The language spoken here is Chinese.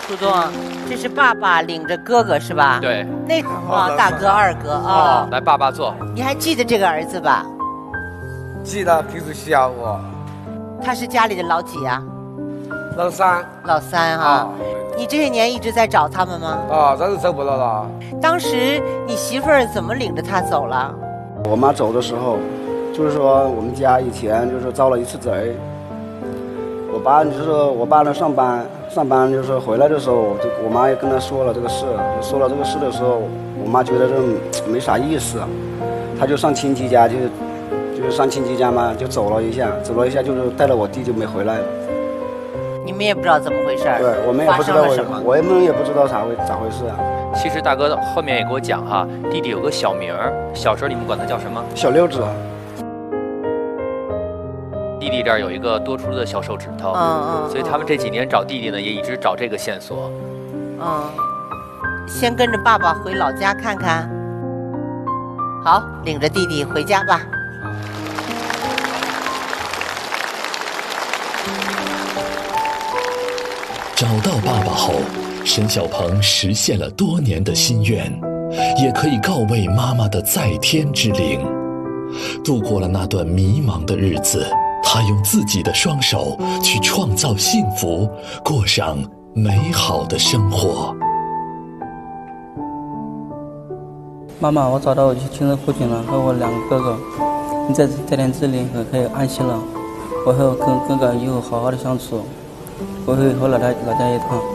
楚东，这是爸爸领着哥哥是吧？ 对。 那大哥二哥啊。 来，爸坐。 你还记得这个儿子吧？ 记得，平时笑我。 他是家里的老几啊？ 老三。 老三哈。你这些年一直在找他们吗？ 但是找不到了。 当时你媳妇儿怎么领着他走了？ 我妈走的时候，就是说我们家以前就是遭了一次贼。我爸呢上班就是回来的时候，我妈也跟他说了这个事，说了这个事的时候，我妈觉得这没啥意思，她就上亲戚家就是上亲戚家嘛，就走了一下，就是带着我弟就没回来了。 你们也不知道怎么回事？ 对，我们也不知道我们也不知道咋回事啊。 其实大哥后面也给我讲哈，弟弟有个小名儿，小时候你们管他叫什么？ 小六子。 弟弟这儿有一个多出的小手指头，所以他们这几年找弟弟呢，也一直找这个线索。 先跟着爸爸回老家看看。好，领着弟弟回家吧。 找到爸爸后，沈小鹏实现了多年的心愿，也可以告慰妈妈的在天之灵。度过了那段迷茫的日子，他用自己的双手去创造幸福，过上美好的生活。 妈妈，我找到我亲生父亲了，和我2个哥哥，你在天之灵可以安息了。我会跟哥哥以后好好的相处，我会回老家一趟。